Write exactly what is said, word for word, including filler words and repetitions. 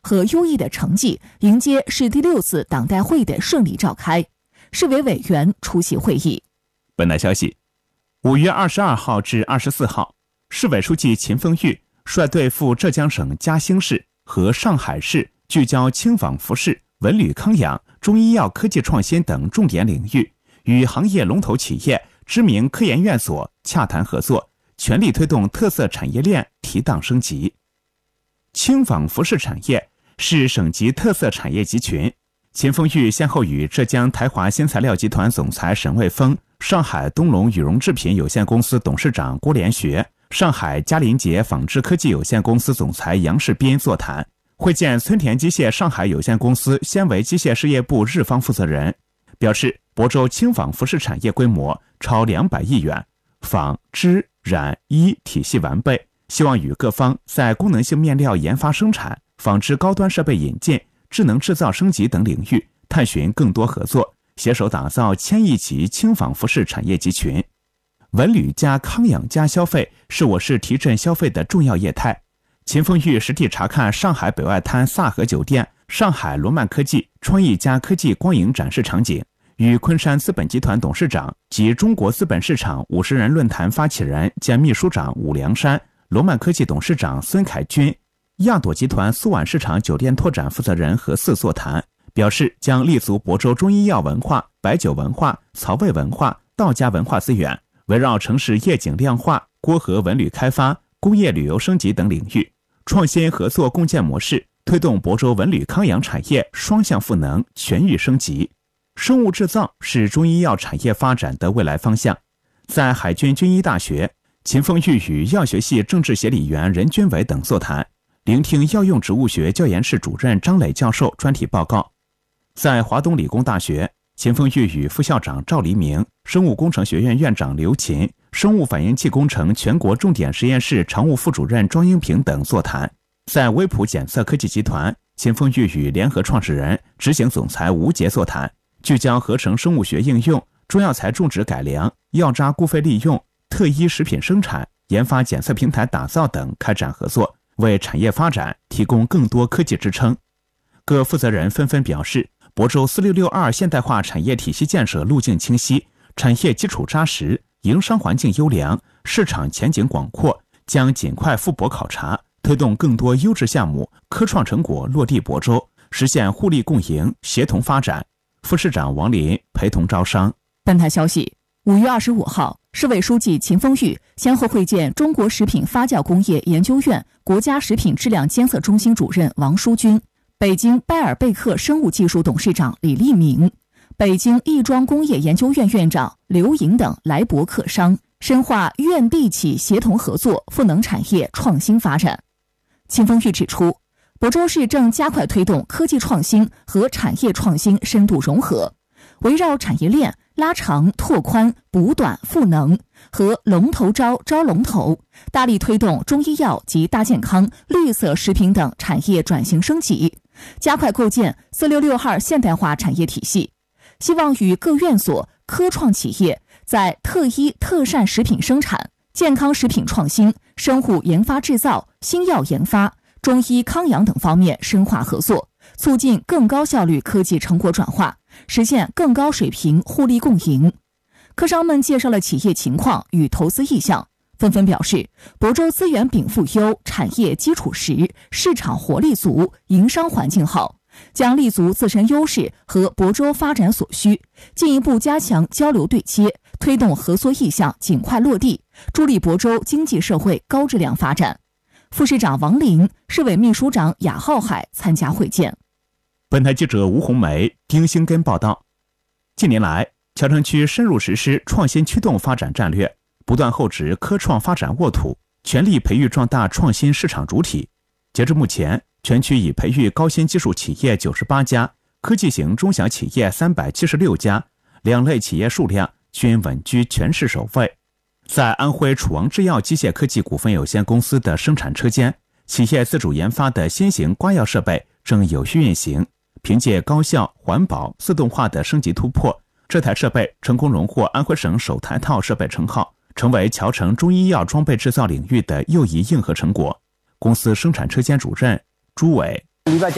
和优异的成绩，迎接市第六次党代会的顺利召开。市委委员出席会议。 本台消息，五月二十二号至二十四号，市委书记秦凤玉率队赴浙江省嘉兴市和上海市，聚焦轻纺服饰、文旅康养、中医药科技创新等重点领域，与行业龙头企业、知名科研院所洽谈合作，全力推动特色产业链提档升级。轻纺服饰产业是省级特色产业集群。秦凤玉先后与浙江台华新材料集团总裁沈卫峰、上海东龙羽绒制品有限公司董事长郭连学、上海嘉林杰纺织科技有限公司总裁杨世斌座谈，会见村田机械上海有限公司纤维机械事业部日方负责人，表示亳州轻纺服饰产业规模超两百亿元，纺织染衣体系完备，希望与各方在功能性面料研发生产、纺织高端设备引进、智能制造升级等领域探寻更多合作，携手打造千亿级轻纺服饰产业集群。文旅加康养加消费是我市提振消费的重要业态。秦凤玉实地查看上海北外滩萨河酒店、上海罗曼科技创意加科技光影展示场景，与昆山资本集团董事长及中国资本市场五十人论坛发起人兼秘书长武良山、罗曼科技董事长孙凯军、亚朵集团苏皖市场酒店拓展负责人何四座谈，表示将立足亳州中医药文化、白酒文化、曹魏文化、道家文化资源，围绕城市夜景亮化、郭河文旅开发、工业旅游升级等领域，创新合作共建模式，推动亳州文旅康养产业双向赋能、全域升级。生物制造是中医药产业发展的未来方向。在海军军医大学，秦凤玉与药学系政治协理员任军伟等座谈，聆听药用植物学教研室主任张磊教授专题报告。在华东理工大学，秦凤玉与副校长赵黎明、生物工程学院院长刘琴、生物反应器工程全国重点实验室常务副主任庄英平等座谈。在微普检测科技集团，秦凤玉与联合创始人、执行总裁吴杰座谈，聚焦合成生物学应用、中药材种植改良、药渣固废利用、特医食品生产、研发检测平台打造等开展合作，为产业发展提供更多科技支撑。各负责人纷纷表示，亳州四六六二现代化产业体系建设路径清晰，产业基础扎实，营商环境优良，市场前景广阔，将尽快赴亳考察，推动更多优质项目、科创成果落地亳州，实现互利共赢、协同发展。副市长王林陪同招商。 本台消息，五月二十五号，市委书记秦凤玉先后会见中国食品发酵工业研究院国家食品质量监测中心主任王书军，北京拜尔贝克生物技术董事长李立明，北京亦庄工业研究院院长刘莹等来博客商，深化院地企协同合作，赋能产业创新发展。秦凤玉指出，亳州市正加快推动科技创新和产业创新深度融合，围绕产业链拉长、拓宽、补短、赋能和龙头招招龙头，大力推动中医药及大健康、绿色食品等产业转型升级，加快构建四六六二现代化产业体系。希望与各院所、科创企业在特医特膳食品生产、健康食品创新、生物研发制造、新药研发、中医康养等方面深化合作，促进更高效率科技成果转化，实现更高水平互利共赢。科商们介绍了企业情况与投资意向，纷纷表示亳州资源禀赋优，产业基础实，市场活力足，营商环境好，将立足自身优势和亳州发展所需，进一步加强交流对接，推动合作意向尽快落地，助力亳州经济社会高质量发展。副市长王林、市委秘书长雅浩海参加会见。 本台记者吴红梅、丁兴根报道。近年来，桥城区深入实施创新驱动发展战略，不断厚植科创发展沃土，全力培育壮大创新市场主体。截至目前，全区已培育高新技术企业九十八家，科技型中小企业三百七十六家，两类企业数量均稳居全市首位。在安徽楚王制药机械科技股份有限公司的生产车间，企业自主研发的新型刮药设备正有序运行。凭借高效、环保、自动化的升级突破，这台设备成功荣获安徽省首台套设备称号，成为桥城中医药装备制造领域的又一硬核成果。公司生产车间主任朱伟。